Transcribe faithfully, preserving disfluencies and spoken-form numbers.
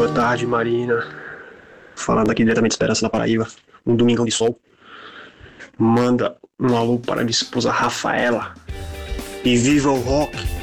Boa tarde, Marina. Falando aqui diretamente de Esperança da Paraíba. Um domingão de sol. Manda um alô para minha esposa Rafaela. E viva o rock!